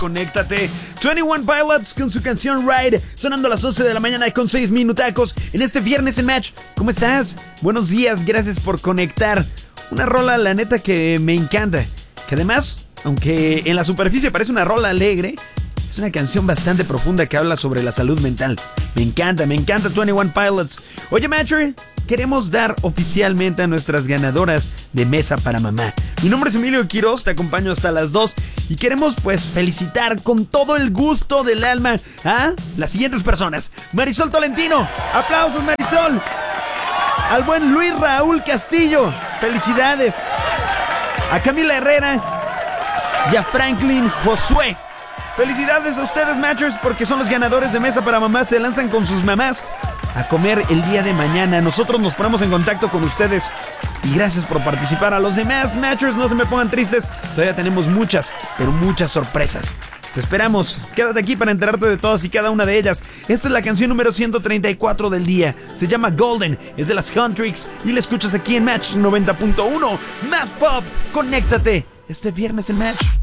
Conéctate. 21 Pilots con su canción Ride, sonando a las 12 de la mañana con 6 minutacos en este viernes en Match. ¿Cómo estás? Buenos días, gracias por conectar. Una rola, la neta, que me encanta. Que además, aunque en la superficie parece una rola alegre, es una canción bastante profunda que habla sobre la salud mental. Me encanta 21 Pilots. Oye, Matcher, queremos dar oficialmente a nuestras ganadoras de Mesa para Mamá. Mi nombre es Emilio Quiroz, te acompaño hasta las 2 y queremos pues felicitar con todo el gusto del alma a las siguientes personas. Marisol Tolentino, aplausos Marisol. Al buen Luis Raúl Castillo, felicidades. A Camila Herrera y a Franklin Josué. Felicidades a ustedes, Matchers, porque son los ganadores de Mesa para Mamá. Se lanzan con sus mamás a comer el día de mañana. Nosotros nos ponemos en contacto con ustedes y gracias por participar. A los demás Matchers, no se me pongan tristes, todavía tenemos muchas, pero muchas sorpresas. Te esperamos, quédate aquí para enterarte de todas y cada una de ellas. Esta es la canción número 134 del día. Se llama Golden, es de las Huntrix y la escuchas aquí en Match 90.1. Más pop, conéctate este viernes en Match.